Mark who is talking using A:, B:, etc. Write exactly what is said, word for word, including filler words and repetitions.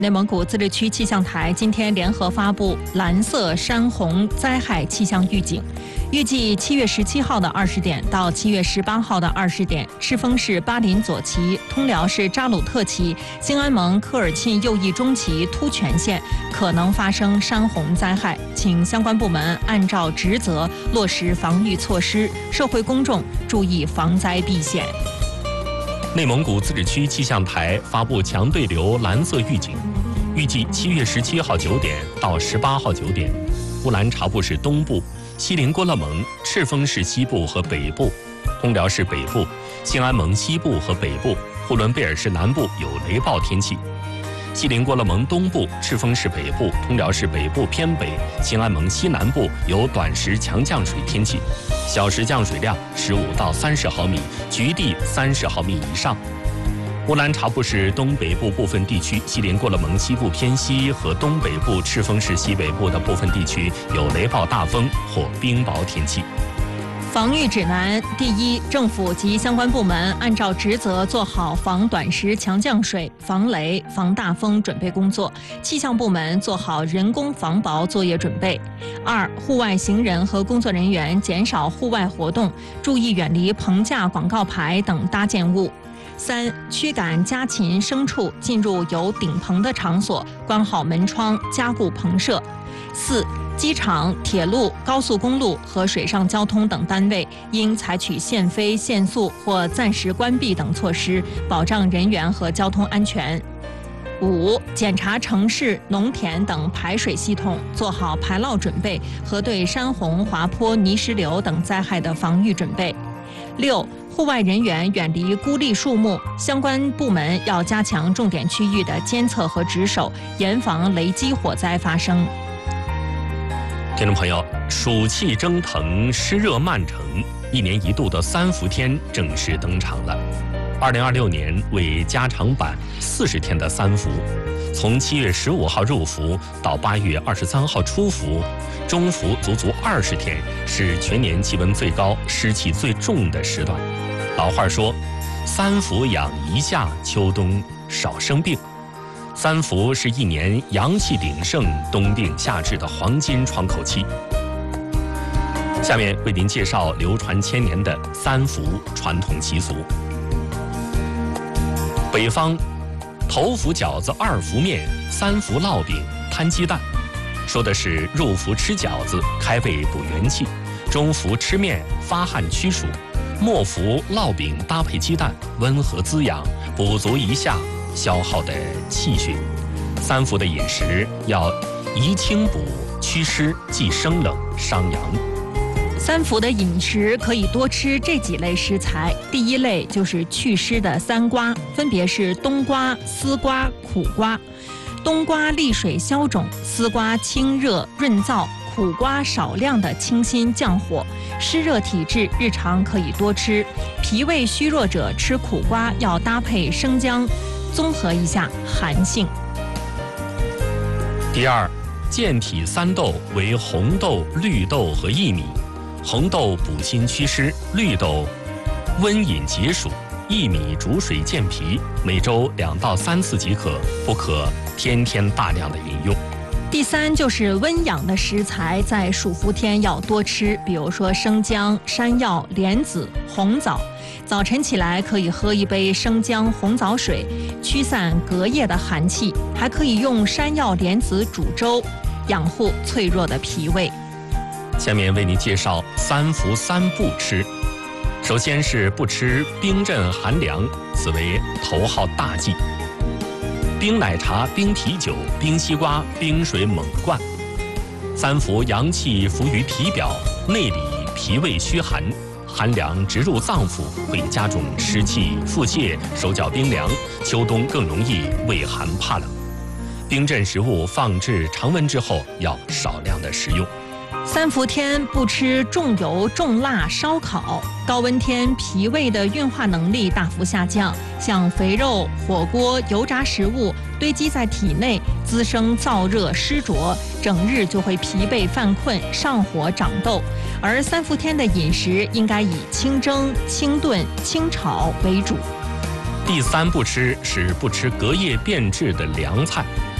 A: 内蒙古自治区气象台今天联合发布蓝色山洪灾害气象预警，预计七月十七号的二十点到七月十八号的二十点，赤峰市巴林左旗、通辽市扎鲁特旗、兴安盟科尔沁右翼中旗、突泉县可能发生山洪灾害，请相关部门按照职责落实防御措施，社会公众注意防灾避险。
B: 内蒙古自治区气象台发布强对流蓝色预警，预计七月十七号九点到十八号九点，乌兰察布市东部、锡林郭勒盟、赤峰市西部和北部、通辽市北部、兴安盟西部和北部、呼伦贝尔市南部有雷暴天气。锡林郭勒盟东部、赤峰市北部、通辽市北部偏北、兴安盟西南部有短时强降水天气，小时降水量十五到三十毫米，局地三十毫米以上。乌兰察布市东北部部分地区、锡林郭勒盟西部偏西和东北部赤峰市西北部的部分地区有雷暴大风或冰雹天气。
A: 防御指南：第一，政府及相关部门按照职责做好防短时强降水、防雷、防大风准备工作，气象部门做好人工防雹作业准备。二，户外行人和工作人员减少户外活动，注意远离棚架、广告牌等搭建物。三，驱赶家禽、牲畜进入有顶棚的场所，关好门窗，加固棚舍。四，机场、铁路、高速公路和水上交通等单位应采取限飞、限速或暂时关闭等措施，保障人员和交通安全。五、检查城市、农田等排水系统，做好排涝准备和对山洪、滑坡、泥石流等灾害的防御准备。六、户外人员远离孤立树木，相关部门要加强重点区域的监测和值守，严防雷击火灾发生。
B: 听众朋友，暑气蒸腾，湿热漫城，一年一度的三伏天正式登场了。二零二六年为加长版四十天的三伏，从七月十五号入伏到八月二十三号出伏，中伏足足二十天，是全年气温最高、湿气最重的时段。老话说，三伏养一夏，秋冬少生病。三伏是一年阳气鼎盛、冬病夏治的黄金窗口期。下面为您介绍流传千年的三伏传统习俗。北方头伏饺子，二伏面，三伏烙饼，摊鸡蛋，说的是入伏吃饺子，开胃补元气；中伏吃面，发汗驱暑；末伏烙饼搭配鸡蛋，温和滋养，补足一夏消耗的气血。三伏的饮食要宜清补、祛湿、忌生冷、伤阳。
A: 三伏的饮食可以多吃这几类食材，第一类就是祛湿的三瓜，分别是冬瓜、丝瓜、苦瓜。冬瓜利水消肿，丝瓜清热润燥，苦瓜少量的清心降火。湿热体质日常可以多吃，脾胃虚弱者吃苦瓜要搭配生姜，综合一下寒性。
B: 第二，健体三豆为红豆、绿豆和薏米。红豆补心祛湿，绿豆温饮解暑，薏米煮水健脾，每周两到三次即可，不可天天大量的饮用。
A: 第三就是温养的食材，在暑伏天要多吃，比如说生姜、山药、莲子、红枣。早晨起来可以喝一杯生姜红枣水，驱散隔夜的寒气，还可以用山药莲子煮粥，养护脆弱的脾胃。
B: 下面为您介绍三伏三不吃。首先是不吃冰镇寒凉，此为头号大忌。冰奶茶、冰啤酒、冰西瓜、冰水猛灌。三伏阳气浮于体表，内里脾胃虚寒，寒凉直入脏腑，会加重湿气、腹泻、手脚冰凉，秋冬更容易畏寒怕冷。冰镇食物放置常温之后，要少量的食用。
A: 三伏天不吃重油重辣烧烤，高温天脾胃的运化能力大幅下降，像肥肉、火锅、油炸食物堆积在体内，滋生燥热湿灼，整日就会疲惫犯困，上火长痘。而三伏天的饮食应该以清蒸、清炖、清炒为主。
B: 第三不吃是不吃隔夜变质的凉菜。